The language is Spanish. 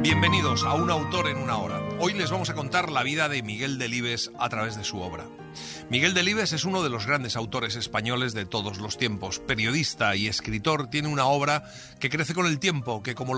Bienvenidos a Un autor en una hora. Hoy les vamos a contar la vida de Miguel Delibes a través de su obra. Miguel Delibes es uno de los grandes autores españoles de todos los tiempos. Periodista y escritor, tiene una obra que crece con el tiempo, que como